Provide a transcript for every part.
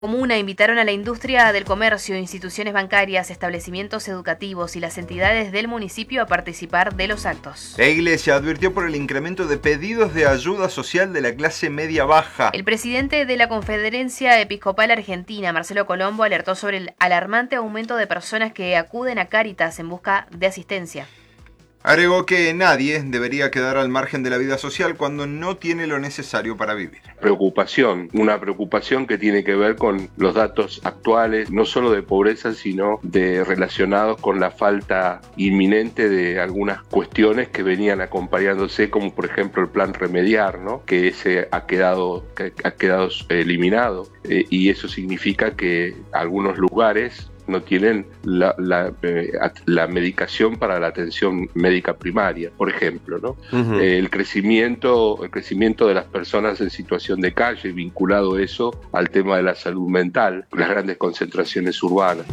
Comuna invitaron a la industria del comercio, instituciones bancarias, establecimientos educativos y las entidades del municipio a participar de los actos. La Iglesia advirtió por el incremento de pedidos de ayuda social de la clase media-baja. El presidente de la Conferencia Episcopal Argentina, Marcelo Colombo, alertó sobre el alarmante aumento de personas que acuden a Cáritas en busca de asistencia. Agregó que nadie debería quedar al margen de la vida social cuando no tiene lo necesario para vivir. Una preocupación que tiene que ver con los datos actuales, no solo de pobreza, sino de relacionados con la falta inminente de algunas cuestiones que venían acompañándose, como por ejemplo el plan Remediar, ¿no? Que ese ha quedado eliminado, y eso significa que algunos lugares no tienen la medicación para la atención médica primaria, por ejemplo, ¿no? Uh-huh. El crecimiento de las personas en situación de calle, vinculado eso al tema de la salud mental, las grandes concentraciones urbanas.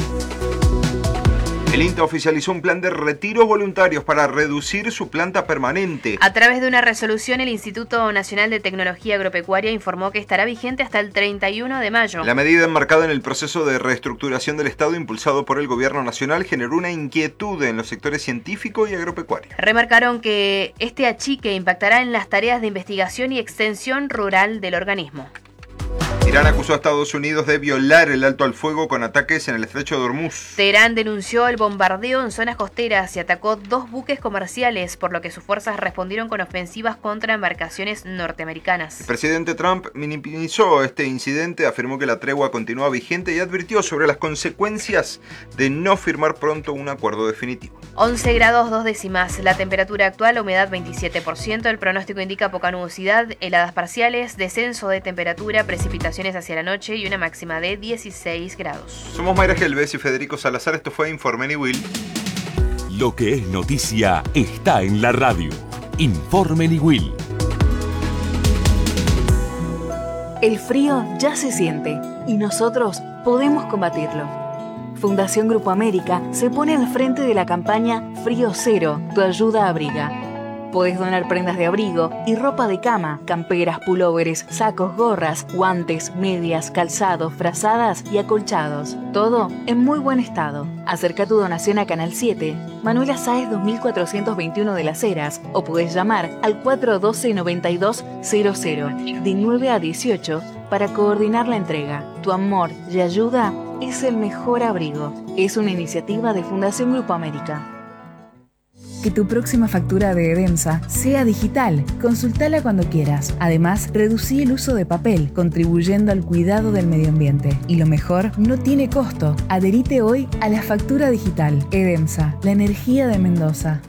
El INTA oficializó un plan de retiros voluntarios para reducir su planta permanente. A través de una resolución, el Instituto Nacional de Tecnología Agropecuaria informó que estará vigente hasta el 31 de mayo. La medida enmarcada en el proceso de reestructuración del Estado impulsado por el Gobierno Nacional generó una inquietud en los sectores científico y agropecuario. Remarcaron que este achique impactará en las tareas de investigación y extensión rural del organismo. Irán acusó a Estados Unidos de violar el alto al fuego con ataques en el estrecho de Hormuz. Teherán denunció el bombardeo en zonas costeras y atacó 2 buques comerciales, por lo que sus fuerzas respondieron con ofensivas contra embarcaciones norteamericanas. El presidente Trump minimizó este incidente, afirmó que la tregua continúa vigente y advirtió sobre las consecuencias de no firmar pronto un acuerdo definitivo. 11 grados 2 décimas, la temperatura actual, humedad 27%, el pronóstico indica poca nubosidad, heladas parciales, descenso de temperatura, precipitaciones hacia la noche y una máxima de 16 grados. Somos Mayra Gelbes y Federico Salazar, esto fue Informe Will. Lo que es noticia está en la radio. Informe Will. El frío ya se siente y nosotros podemos combatirlo. Fundación Grupo América se pone al frente de la campaña Frío Cero, tu ayuda abriga. Podés donar prendas de abrigo y ropa de cama, camperas, pulóveres, sacos, gorras, guantes, medias, calzados, frazadas y acolchados. Todo en muy buen estado. Acerca tu donación a Canal 7, Manuela Sáez 2421 de Las Heras, o podés llamar al 412-9200 de 9 a 18 para coordinar la entrega. Tu amor y ayuda es el mejor abrigo. Es una iniciativa de Fundación Grupo América. Que tu próxima factura de Edemsa sea digital. Consultala cuando quieras. Además, reducí el uso de papel, contribuyendo al cuidado del medio ambiente. Y lo mejor, no tiene costo. Adherite hoy a la factura digital. Edemsa, la energía de Mendoza.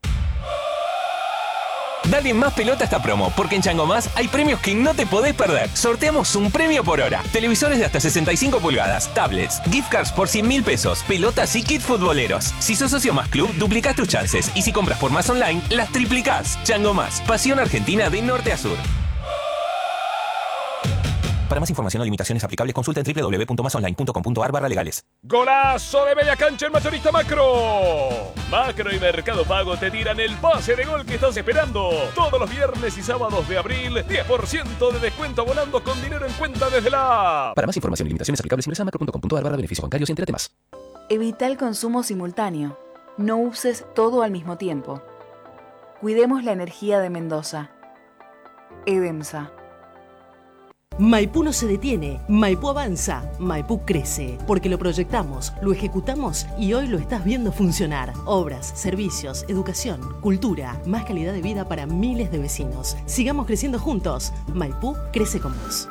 Dale más pelota a esta promo, porque en Chango Más hay premios que no te podés perder. Sorteamos un premio por hora. Televisores de hasta 65 pulgadas, tablets, gift cards por 100.000 pesos, pelotas y kits futboleros. Si sos socio Más Club, duplicás tus chances. Y si compras por Más Online, las triplicás. Chango Más, pasión argentina de norte a sur. Para más información o limitaciones aplicables, consulta en www.masonline.com.ar/legales. ¡Golazo de media cancha en Mayorista Macro! Macro y Mercado Pago te tiran el pase de gol que estás esperando. Todos los viernes y sábados de abril, 10% de descuento volando con dinero en cuenta desde la app. Para más información y limitaciones aplicables, ingresa a macro.com.ar/beneficios bancarios y entérate más. Evita el consumo simultáneo. No uses todo al mismo tiempo. Cuidemos la energía de Mendoza. Edemsa. Maipú no se detiene, Maipú avanza, Maipú crece, porque lo proyectamos, lo ejecutamos y hoy lo estás viendo funcionar. Obras, servicios, educación, cultura, más calidad de vida para miles de vecinos. Sigamos creciendo juntos. Maipú crece con vos.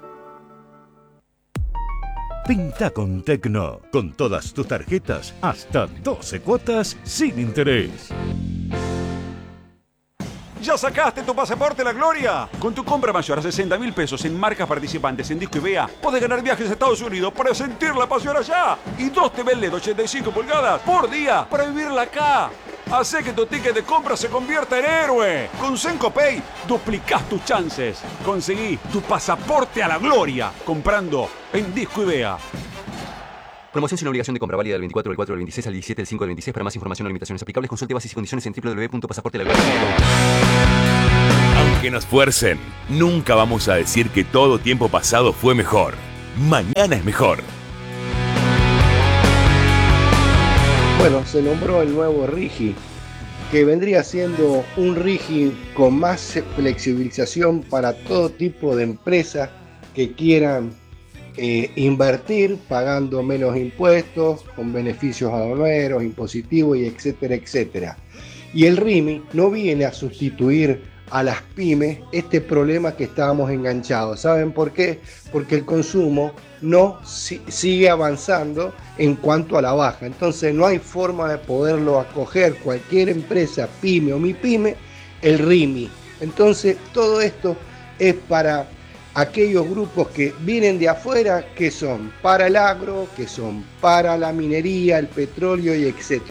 Pinta con Tecno, con todas tus tarjetas, hasta 12 cuotas sin interés. ¿Ya sacaste tu pasaporte a la gloria? Con tu compra mayor a 60.000 pesos en marcas participantes en Disco y Vea, podés ganar viajes a Estados Unidos para sentir la pasión allá. Y 2 TV LED 85 pulgadas por día para vivirla acá. Hacé que tu ticket de compra se convierta en héroe. Con SencoPay duplicás tus chances. Conseguí tu pasaporte a la gloria comprando en Disco y Vea. Promoción sin obligación de compra, válida del 24 del 4 del 26 al 17 del 5 del 26. Para más información o limitaciones aplicables, consulte bases y condiciones en www.pasaportelagloria.com. Aunque nos fuercen, nunca vamos a decir que todo tiempo pasado fue mejor. Mañana es mejor. Bueno, se nombró el nuevo RIGI, que vendría siendo un RIGI con más flexibilización para todo tipo de empresas que quieran invertir pagando menos impuestos, con beneficios aduaneros, impositivos y etcétera, etcétera. Y el RIMI no viene a sustituir a las pymes este problema que estábamos enganchados. ¿Saben por qué? Porque el consumo no sigue avanzando en cuanto a la baja. Entonces no hay forma de poderlo acoger cualquier empresa, pyme o mipyme, el RIMI. Entonces todo esto es para aquellos grupos que vienen de afuera, que son para el agro, que son para la minería, el petróleo y etcétera.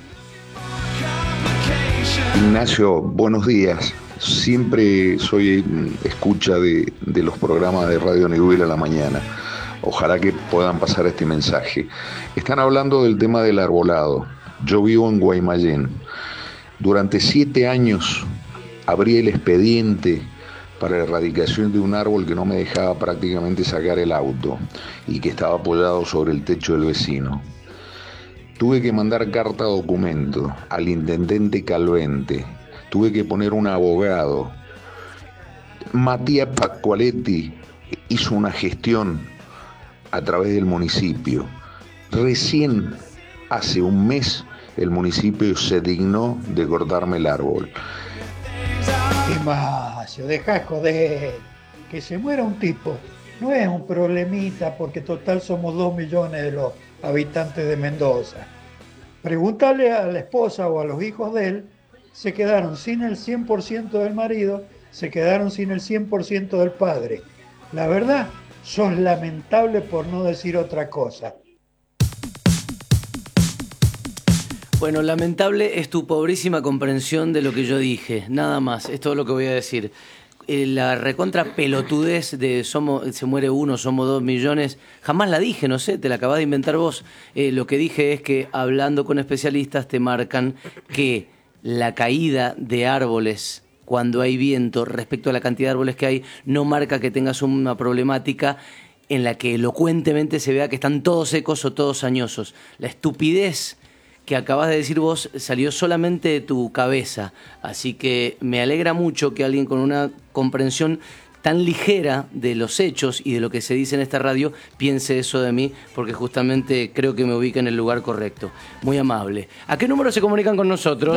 Ignacio, buenos días. Siempre soy escucha de los programas de Radio Nerubil a la mañana. Ojalá que puedan pasar este mensaje. Están hablando del tema del arbolado. Yo vivo en Guaymallén. Durante 7 años abrí el expediente para la erradicación de un árbol que no me dejaba prácticamente sacar el auto y que estaba apoyado sobre el techo del vecino. Tuve que mandar carta documento al intendente Calvente. Tuve que poner un abogado. Matías Pascualetti hizo una gestión a través del municipio. Recién hace un mes el municipio se dignó de cortarme el árbol. Ignacio, deja joder. Que se muera un tipo no es un problemita, porque total somos 2 millones de los habitantes de Mendoza. Pregúntale a la esposa o a los hijos de él, se quedaron sin el 100% del marido, se quedaron sin el 100% del padre. La verdad, sos lamentable, por no decir otra cosa. Bueno, lamentable es tu pobrísima comprensión de lo que yo dije, nada más, es todo lo que voy a decir. La recontra pelotudez de se muere uno, somos 2 millones, jamás la dije, no sé, te la acabas de inventar vos. Lo que dije es que hablando con especialistas te marcan que la caída de árboles cuando hay viento respecto a la cantidad de árboles que hay no marca que tengas una problemática en la que elocuentemente se vea que están todos secos o todos añosos. La estupidez que acabas de decir vos salió solamente de tu cabeza, así que me alegra mucho que alguien con una comprensión tan ligera de los hechos y de lo que se dice en esta radio piense eso de mí, porque justamente creo que me ubica en el lugar correcto. Muy amable. ¿A qué número se comunican con nosotros?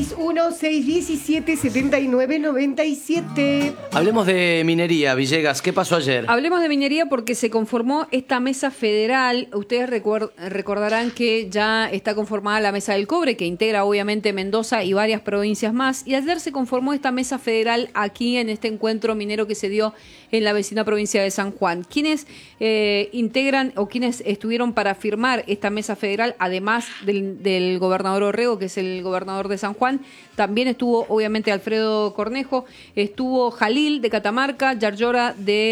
261-617-7997. Hablemos de minería, Villegas. ¿Qué pasó ayer? Hablemos de minería porque se conformó esta mesa federal. Ustedes recordarán que ya está conformada la Mesa del Cobre, que integra obviamente Mendoza y varias provincias más. Y ayer se conformó esta mesa federal aquí en este encuentro minero que se dio en la vecina provincia de San Juan. ¿Quiénes integran o quienes estuvieron para firmar esta mesa federal, además del gobernador Orrego, que es el gobernador de San Juan? También estuvo obviamente Alfredo Cornejo, estuvo Jalil de Catamarca, Yarlora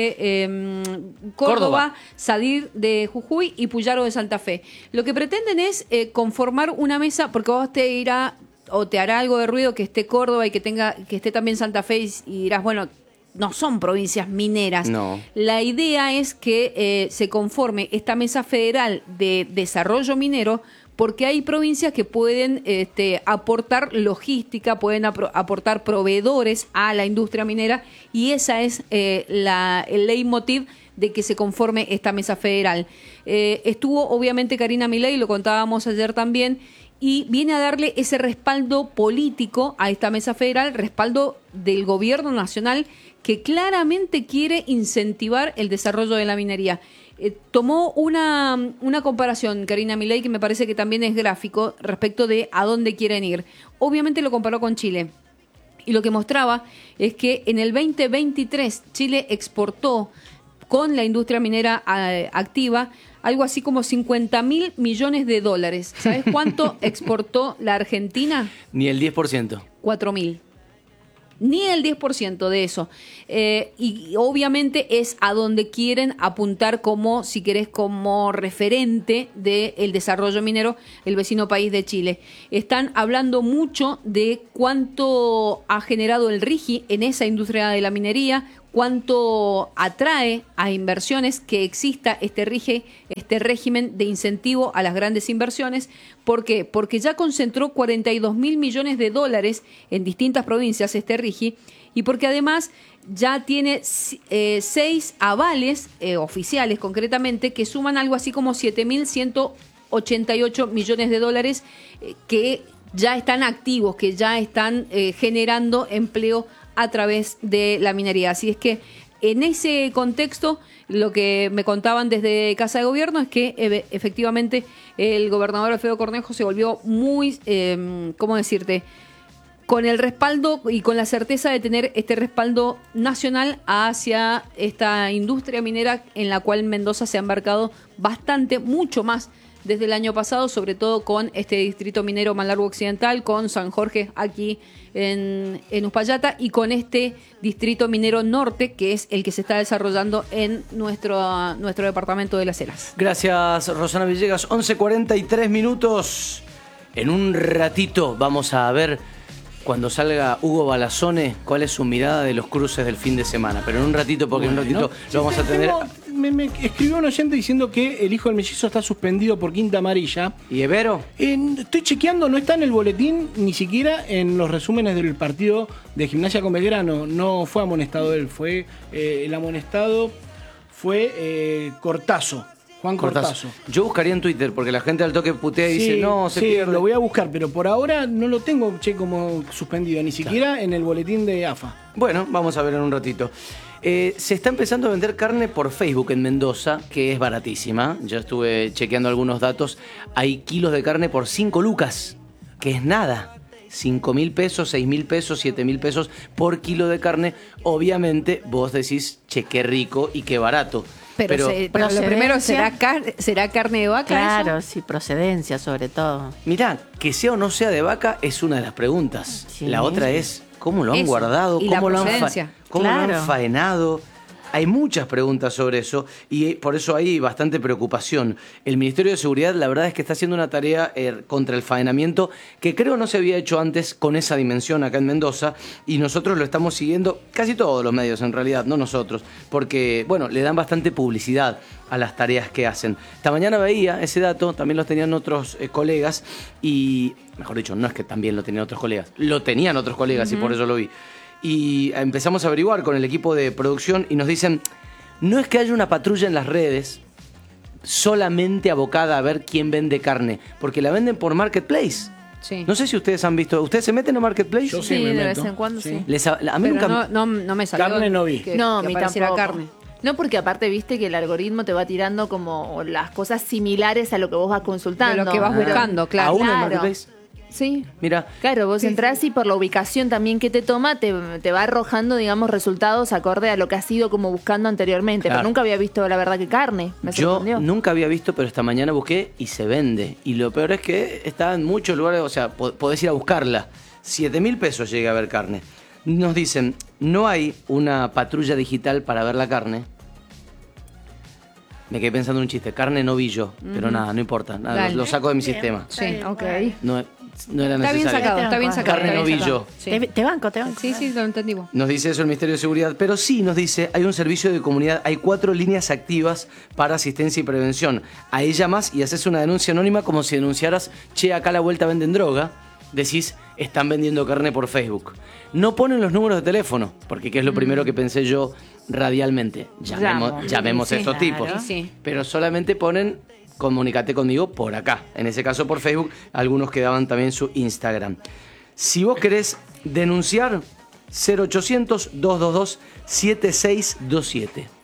de Córdoba, Sadir de Jujuy y Puyaro de Santa Fe. Lo que pretenden es conformar una mesa, porque vos te irá o te hará algo de ruido que esté Córdoba y que esté también Santa Fe y dirás, bueno, no son provincias mineras. No. La idea es que se conforme esta mesa federal de desarrollo minero, porque hay provincias que pueden aportar logística, pueden aportar proveedores a la industria minera, y esa es el leitmotiv de que se conforme esta mesa federal. Estuvo obviamente Karina Milei, lo contábamos ayer también, y viene a darle ese respaldo político a esta mesa federal, respaldo del gobierno nacional, que claramente quiere incentivar el desarrollo de la minería. Tomó una comparación, Karina Milei, que me parece que también es gráfico respecto de a dónde quieren ir. Obviamente lo comparó con Chile. Y lo que mostraba es que en el 2023 Chile exportó con la industria minera activa algo así como 50.000 millones de dólares. ¿Sabes cuánto exportó la Argentina? Ni el 10%. 4.000. Ni el 10% de eso. Y obviamente es a donde quieren apuntar como, si querés, como referente del desarrollo minero, el vecino país de Chile. Están hablando mucho de cuánto ha generado el RIGI en esa industria de la minería, cuánto atrae a inversiones que exista este régimen de incentivo a las grandes inversiones. ¿Por qué? Porque ya concentró 42.000 millones de dólares en distintas provincias este RIGI, y porque además ya tiene 6 avales oficiales concretamente que suman algo así como 7.188 millones de dólares que ya están activos, que ya están generando empleo a través de la minería. Así es que en ese contexto, lo que me contaban desde Casa de Gobierno es que efectivamente el gobernador Alfredo Cornejo se volvió muy, ¿cómo decirte?, con el respaldo y con la certeza de tener este respaldo nacional hacia esta industria minera en la cual Mendoza se ha embarcado bastante, mucho más desde el año pasado, sobre todo con este distrito minero Malargüe Occidental, con San Jorge aquí en Uspallata y con este distrito minero norte, que es el que se está desarrollando en nuestro departamento de Las Heras. Gracias, Rosana Villegas. 11:43 minutos. En un ratito vamos a ver, cuando salga Hugo Balazone, cuál es su mirada de los cruces del fin de semana. Pero en un ratito, porque en un ratito lo vamos a tener. Me escribió un oyente diciendo que el hijo del mellizo está suspendido por quinta amarilla. ¿Y Evero? Estoy chequeando, no está en el boletín, ni siquiera en los resúmenes del partido de Gimnasia con Belgrano. No fue amonestado él, fue el amonestado fue Cortazo. Juan Cortazo. Yo buscaría en Twitter, porque la gente al toque putea y dice, no, se pierde. Lo voy a buscar, pero por ahora no lo tengo como suspendido, ni siquiera en el boletín de AFA. Bueno, vamos a ver en un ratito. Se está empezando a vender carne por Facebook en Mendoza, que es baratísima. Yo estuve chequeando algunos datos. Hay kilos de carne por 5 lucas, que es nada. 5.000 pesos, 6.000 pesos, 7.000 pesos por kilo de carne. Obviamente vos decís, che, qué rico y qué barato. Pero lo primero, ¿será carne de vaca? Claro, eso? sí, procedencia sobre todo. Mirá, que sea o no sea de vaca es una de las preguntas. Sí. La otra es, ¿cómo lo han guardado? ¿Cómo lo han Claro. faenado? Hay muchas preguntas sobre eso y por eso hay bastante preocupación. El Ministerio de Seguridad, la verdad es que está haciendo una tarea contra el faenamiento que creo no se había hecho antes con esa dimensión acá en Mendoza, y nosotros lo estamos siguiendo, casi todos los medios en realidad, no nosotros, porque bueno, le dan bastante publicidad a las tareas que hacen. Esta mañana veía ese dato, también lo tenían otros colegas, y mejor dicho, no es que también lo tenían otros colegas, lo tenían otros colegas y por eso lo vi. Y empezamos a averiguar con el equipo de producción y nos dicen, no es que haya una patrulla en las redes solamente abocada a ver quién vende carne, porque la venden por Marketplace. Sí. No sé si ustedes han visto, ¿ustedes se meten a Marketplace? Yo sí, de vez en cuando sí. A mí pero nunca... no me salió. Carne no vi. No, que mi apareciera tampoco. carne. No, porque aparte viste que el algoritmo te va tirando como las cosas similares a lo que vos vas consultando. De lo que vas buscando, claro. ¿Aún en Claro. Marketplace? Sí. Mira. Claro, vos entrás y por la ubicación también que te toma, te va arrojando, digamos, resultados acorde a lo que has ido como buscando anteriormente. Claro. Pero nunca había visto, la verdad, que carne. Me Yo sorprendió. nunca había visto, pero esta mañana busqué y se vende. Y lo peor es que está en muchos lugares, o sea, podés ir a buscarla. 7.000 pesos llega a ver carne. Nos dicen, no hay una patrulla digital para ver la carne. Me quedé pensando en un chiste, carne novillo, pero nada, no importa, nada, lo saco de mi sistema. Sí, ok. No era Está bien necesario. sacado, está bien sacado. Carne está bien novillo. sacado. Sí. Te banco. Sí, lo entendimos. Nos dice eso el Ministerio de Seguridad, pero sí nos dice, hay un servicio de comunidad, hay 4 líneas activas para asistencia y prevención. Ahí llamás y haces una denuncia anónima como si denunciaras, che, acá a la vuelta venden droga. Decís, están vendiendo carne por Facebook. No ponen los números de teléfono, porque ¿qué es lo primero que pensé yo radialmente? Llamemos a estos tipos. Sí. Pero solamente ponen, comunícate conmigo por acá. En ese caso por Facebook, algunos que daban también su Instagram. Si vos querés denunciar, 0800-222-7627.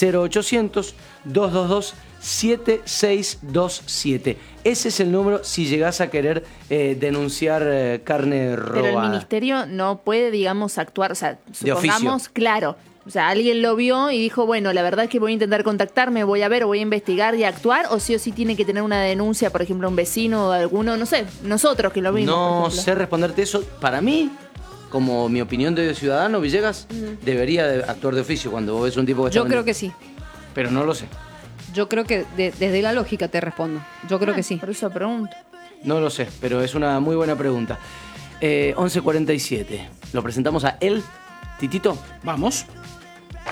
0800-222-7627. Ese es el número si llegás a querer denunciar carne robada. Pero el ministerio no puede, digamos, actuar, o sea, De supongamos, oficio. claro, o sea, alguien lo vio y dijo, bueno, la verdad es que voy a intentar contactarme, voy a ver, o voy a investigar y actuar, o sí tiene que tener una denuncia, por ejemplo, un vecino o alguno, no sé, nosotros que lo vimos. No por ejemplo. sé responderte eso. Para mí, como mi opinión de ciudadano, Villegas, debería de actuar de oficio cuando vos ves un tipo que está Yo creo vendiendo. que sí. Pero no lo sé. Yo creo que desde la lógica te respondo. Yo creo que sí. Por eso pregunto. No lo sé, pero es una muy buena pregunta. 11:47. Lo presentamos a él, Titito. Vamos.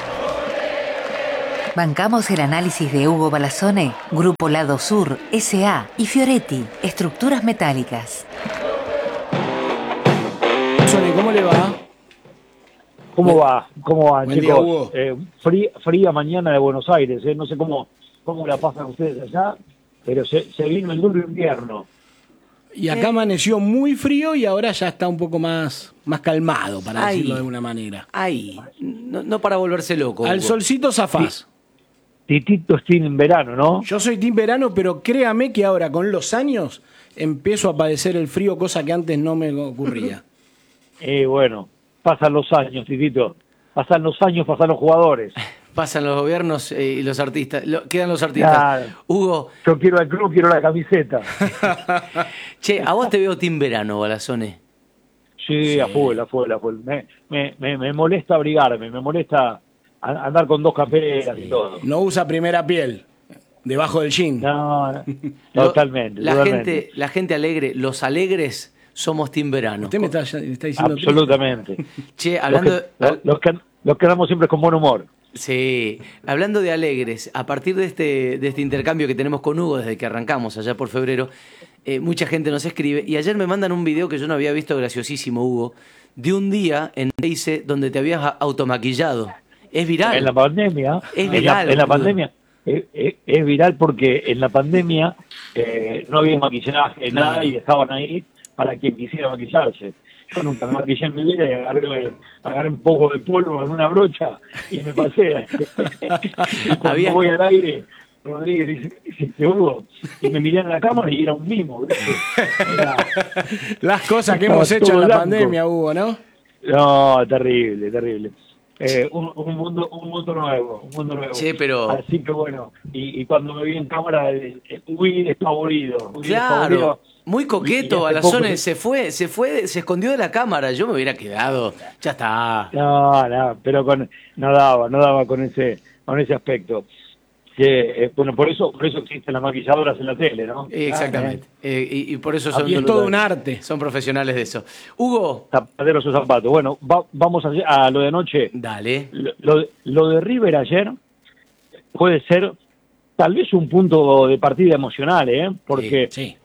Bancamos el análisis de Hugo Balazzone, Grupo Lado Sur, S.A. y Fioretti, Estructuras Metálicas. ¿Cómo le va? ¿Cómo va? Buen chicos? día, Hugo. Fría mañana de Buenos Aires, no sé cómo la pasan ustedes allá, pero se vino el duro invierno. Y acá amaneció muy frío y ahora ya está un poco más calmado, para decirlo de alguna manera. Ahí, no para volverse loco. Al Hugo. solcito zafás. Titito es team verano, ¿no? Yo soy team verano, pero créame que ahora con los años empiezo a padecer el frío, cosa que antes no me ocurría. Bueno, pasan los años, Titito. Pasan los años, pasan los jugadores. Pasan los gobiernos y los artistas. Quedan los artistas. Claro. Hugo. Yo quiero al club, quiero la camiseta. Che, a vos te veo team verano, Balazzone. Sí, a full. Me molesta abrigarme, me molesta andar con dos camperas y todo. No usa primera piel debajo del jean. No, totalmente. La gente alegre, los alegres somos team verano. Usted me está diciendo absolutamente. Che, hablando los que andamos siempre con buen humor. Sí, hablando de alegres, a partir de este intercambio que tenemos con Hugo desde que arrancamos allá por febrero, mucha gente nos escribe y ayer me mandan un video que yo no había visto, graciosísimo, Hugo, de un día en Teise donde te habías automaquillado. Es viral. En la pandemia. Es viral. En la pandemia. Es viral porque en la pandemia no había maquillaje, nada, y estaban ahí para quien quisiera maquillarse. Yo nunca me maquillé en mi vida y agarré un poco de polvo en una brocha y me pasé. Y cuando voy al aire, Rodríguez dice, Hugo, y me miré en la cámara y era un mimo. Las cosas que hemos hecho en la pandemia, Hugo, ¿no? No, terrible. Un mundo nuevo. Sí, pero... Así que bueno, y cuando me vi en cámara, huí despavorido. Claro, muy coqueto, Balazzone, se escondió de la cámara, yo me hubiera quedado, ya está. No, pero no daba con ese aspecto. Que, bueno, por eso existen las maquilladoras en la tele, ¿no? Exactamente. Y por eso son... Y es todo un arte. Son profesionales de eso. Hugo. Zapateros o zapatos. Bueno, vamos a lo de anoche. Dale. Lo de River ayer puede ser tal vez un punto de partida emocional, porque sí.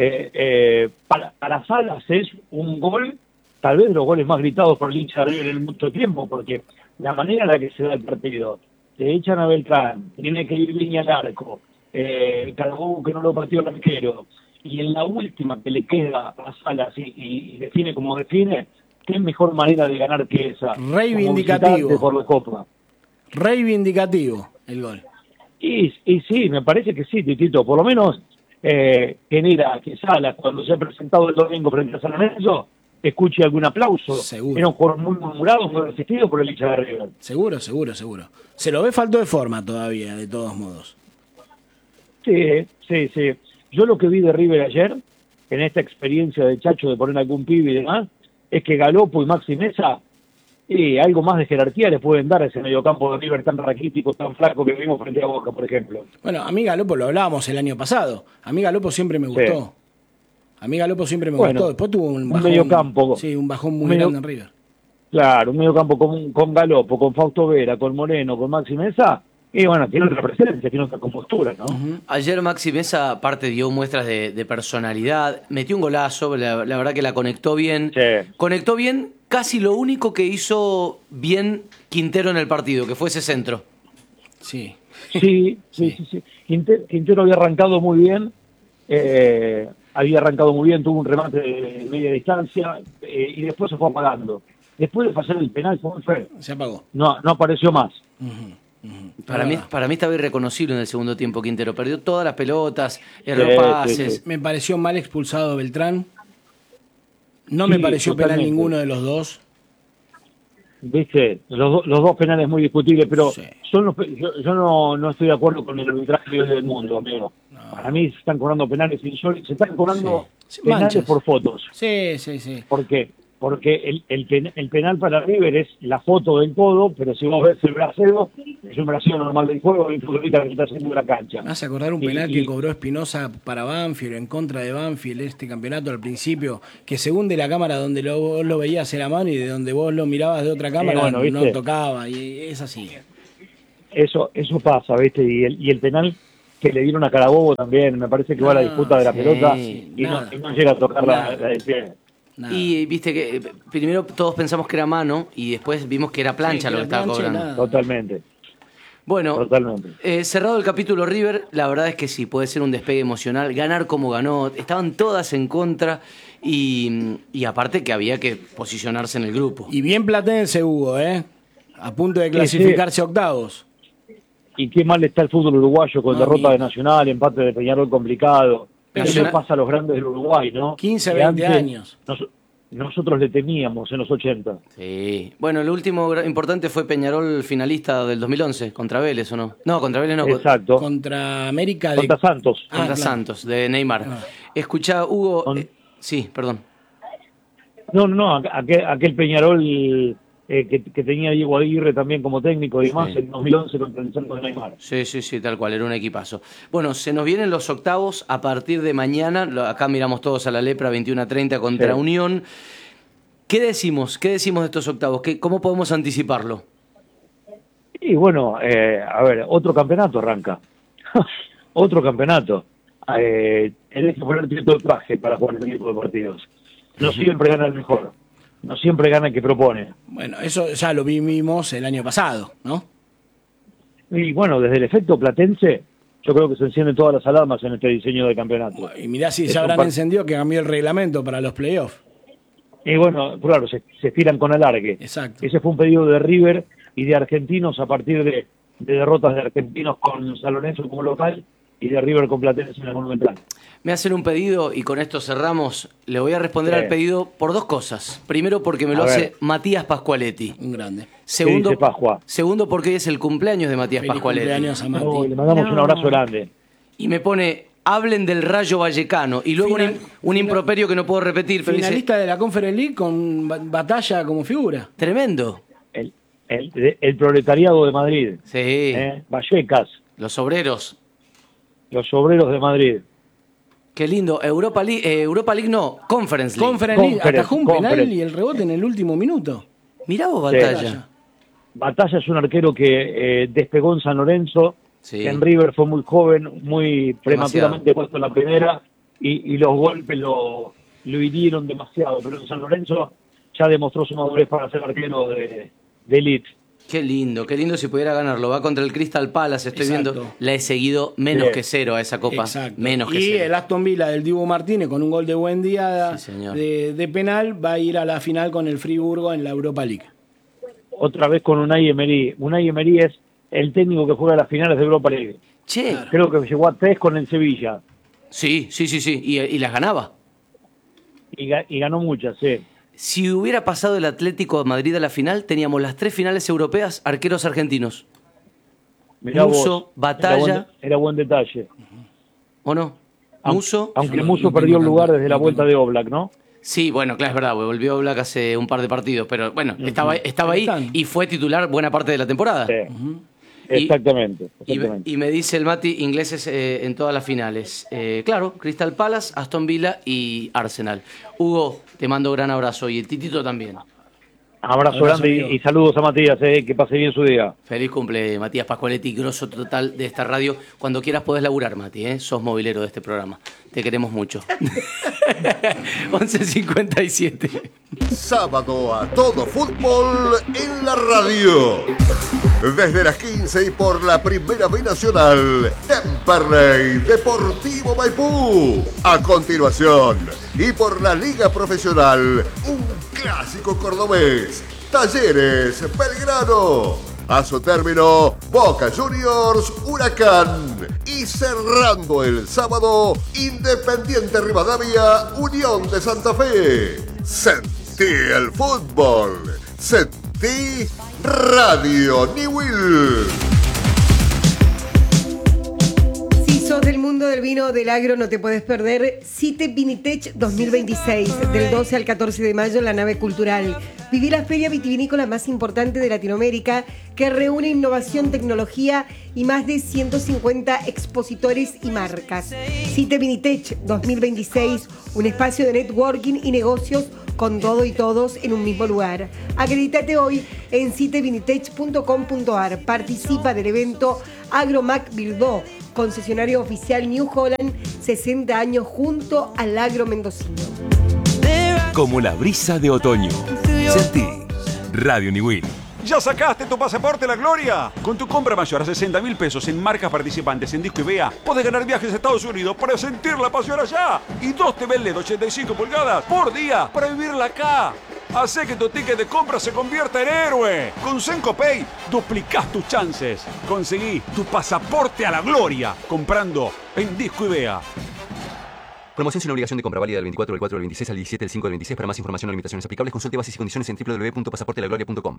Para Salas es un gol, tal vez de los goles más gritados por el hincha de River en mucho tiempo, porque la manera en la que se da el partido, te echan a Beltrán, tiene que ir Viña al arco, Carabobo que no lo partió el arquero, y en la última que le queda a Salas y define como define, qué mejor manera de ganar que esa. Reivindicativo. Por la Copa. Reivindicativo el gol. Y sí, me parece que sí, Titito, por lo menos genera que Salas, cuando se ha presentado el domingo frente a San Lorenzo, escuche algún aplauso. Seguro. Era un jugador muy murmurado, muy resistido por el hincha de River. Seguro. Se lo ve falto de forma todavía, de todos modos. Sí. Yo lo que vi de River ayer, en esta experiencia de Chacho de poner algún pibe y demás, es que Galopo y Maxi Mesa, algo más de jerarquía le pueden dar a ese mediocampo de River tan raquítico, tan flaco que vimos frente a Boca, por ejemplo. Bueno, a mí Galopo lo hablábamos el año pasado. A mí Galopo siempre me gustó. Sí. A mí Galopo siempre me gustó. Después tuvo un bajón, mediocampo. Sí, un bajón muy grande en River. Claro, un mediocampo con Galopo, con Fausto Vera, con Moreno, con Maxi Mesa. Y bueno, tiene otra presencia, tiene otra compostura, ¿no? Ayer Maxi Mesa, aparte, dio muestras de personalidad, metió un golazo, la verdad que la conectó bien. Sí. Conectó bien casi lo único que hizo bien Quintero en el partido, que fue ese centro. Sí. Sí. Quintero había arrancado muy bien, tuvo un remate de media distancia y después se fue apagando. Después de pasar el penal, ¿cómo fue? Se apagó. No apareció más. Para mí estaba irreconocible en el segundo tiempo Quintero. Perdió todas las pelotas, erró pases. Sí. Me pareció mal expulsado Beltrán. No me pareció totalmente. penal ninguno de los dos. Viste, los dos penales muy discutibles, pero yo no estoy de acuerdo con el arbitraje del mundo, amigo. No. Para mí se están cobrando penales insólitos, se están cobrando penales manchas por fotos. Sí. ¿Por qué? Porque el penal para River es la foto del codo, pero si vos ves el braceo, es un braceo normal del juego, el futbolista que está haciendo la cancha. Me hace acordar un penal que cobró Espinosa para Banfield, en contra de Banfield, este campeonato al principio, que según de la cámara donde vos lo veías era mano y de donde vos lo mirabas de otra cámara no tocaba, y es así. Eso pasa, ¿viste? Y el penal que le dieron a Carabobo también, me parece que va a la disputa de la pelota y no llega a tocar la del pie. Y viste que primero todos pensamos que era mano y después vimos que era plancha lo que estaba cobrando. Totalmente. Bueno, cerrado el capítulo River, la verdad es que sí, puede ser un despegue emocional, ganar como ganó, estaban todas en contra y aparte que había que posicionarse en el grupo. Y bien platense Hugo, a punto de clasificarse a octavos. Y qué mal está el fútbol uruguayo con derrota de Nacional, empate de Peñarol complicado. Eso pasa a los grandes del Uruguay, ¿no? 15, 20 años. Nosotros le teníamos en los 80. Sí. Bueno, el último importante fue Peñarol finalista del 2011, contra Vélez, ¿o no? No, contra Vélez no. Exacto. Contra América. Contra Santos. Contra Santos, de Neymar. Escuchá, Hugo... sí, perdón. No, aquel Peñarol... que tenía Diego Aguirre también como técnico y demás en 2011 contra el Santos de Neymar. Sí, tal cual, era un equipazo. Bueno, se nos vienen los octavos a partir de mañana. Acá miramos todos a la Lepra, 21:30 contra Unión. ¿Qué decimos de estos octavos? ¿Cómo podemos anticiparlo? Y bueno, a ver, otro campeonato arranca. Otro campeonato. Tenés que poner cierto traje para jugar este tipo de partidos. No siempre gana el mejor. No siempre gana el que propone. Bueno, eso ya lo vimos el año pasado, ¿no? Y bueno, desde el efecto platense, yo creo que se encienden todas las alarmas en este diseño de campeonato. Y mirá si se habrán encendido que cambió el reglamento para los playoffs. Y bueno, claro, se estiran con alargue. Exacto. Ese fue un pedido de River y de Argentinos a partir de derrotas de Argentinos con San Lorenzo como local y de River con Platense en el Monumental. Me hacen un pedido y con esto cerramos. Le voy a responder al pedido por dos cosas. Primero porque me lo hace Matías Pascualetti. Un grande. Segundo porque hoy es el cumpleaños de Matías Pascualetti. Cumpleaños a Mati. Le mandamos un abrazo grande. Y me pone, hablen del Rayo Vallecano. Y luego un improperio que no puedo repetir. Pero finalista de la Conference League con Batalla como figura. Tremendo. El proletariado de Madrid. Sí. Vallecas. Los obreros. Los obreros de Madrid. Qué lindo. Europa League no, Conference League. Conference League, atajó un penal y el rebote en el último minuto. Mirá vos, Batalla. Sí. Batalla es un arquero que despegó en San Lorenzo, que en River fue muy joven, muy prematuramente puesto en la primera, y los golpes lo hirieron demasiado, pero en San Lorenzo ya demostró su madurez para ser arquero de elite. Qué lindo si pudiera ganarlo. Va contra el Crystal Palace, estoy viendo. La he seguido menos que cero a esa copa. Exacto. Menos que y cero. El Aston Villa del Dibu Martínez con un gol de Buendía de penal va a ir a la final con el Friburgo en la Europa League. Otra vez con Unai Emery. Unai Emery es el técnico que juega las finales de Europa League. Che. Creo que llegó a 3 con el Sevilla. Sí. Y las ganaba. Y ganó muchas, sí. Si hubiera pasado el Atlético de Madrid a la final, teníamos las 3 finales europeas, arqueros argentinos. Musso, Batalla. Era buen detalle. ¿O no? Musso. Aunque Musso perdió el lugar desde la vuelta de Oblak, ¿no? Sí, bueno, claro, es verdad, volvió Oblak hace un par de partidos, pero bueno, estaba ahí y fue titular buena parte de la temporada. Sí. Exactamente. Y me dice el Mati, ingleses en todas las finales. Claro, Crystal Palace, Aston Villa y Arsenal. Hugo, te mando un gran abrazo y el Titito también. Abrazo grande y saludos a Matías, que pase bien su día. Feliz cumple, Matías Pascualetti, grosso total de esta radio. Cuando quieras podés laburar, Mati, sos movilero de este programa. Te queremos mucho. 11:57. Sábado a todo fútbol en la radio. Desde las 15 y por la Primera B Nacional, Temperley Deportivo Maipú. A continuación, y por la Liga Profesional, un clásico cordobés, Talleres Belgrano. A su término, Boca Juniors, Huracán. Y cerrando el sábado, Independiente Rivadavia, Unión de Santa Fe. Sentí el fútbol. Sentí Radio Newell. Si sos del mundo del vino del agro, no te puedes perder CITE Vinitech 2026, del 12 al 14 de mayo en la nave cultural. Viví la feria vitivinícola más importante de Latinoamérica, que reúne innovación, tecnología y más de 150 expositores y marcas. CITE Vinitech 2026, un espacio de networking y negocios con todo y todos en un mismo lugar. Acredítate hoy en sitevinitech.com.ar. Participa del evento Agromac Birdó, concesionario oficial New Holland, 60 años junto al agro mendocino. Como la brisa de otoño. Sentí Radio Niwil. ¿Ya sacaste tu pasaporte a la gloria? Con tu compra mayor a 60.000 pesos en marcas participantes en Disco y Vea, podés ganar viajes a Estados Unidos para sentir la pasión allá. Y 2 TV LED 85 pulgadas por día para vivirla acá. Hacé que tu ticket de compra se convierta en héroe. Con SencoPay duplicás tus chances. Conseguí tu pasaporte a la gloria comprando en Disco y Vea. Promoción sin obligación de compra, válida del 24 del 4 del 26 al 17 del 5 del 26. Para más información o limitaciones aplicables, consulte bases y condiciones en www.pasaportelagloria.com.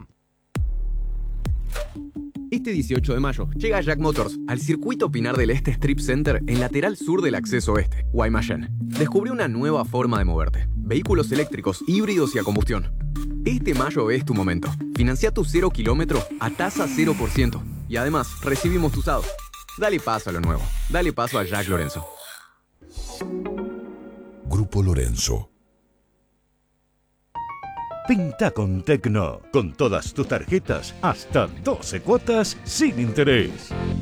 Este 18 de mayo llega Jack Motors al circuito Pinar del Este Strip Center en lateral sur del acceso oeste, Guaymallén. Descubre una nueva forma de moverte. Vehículos eléctricos, híbridos y a combustión. Este mayo es tu momento. Financia tu 0 kilómetro a tasa 0%. Y además, recibimos tu usado. Dale paso a lo nuevo. Dale paso a Jack Lorenzo. Grupo Lorenzo. Pinta con Tecno, con todas tus tarjetas, hasta 12 cuotas sin interés.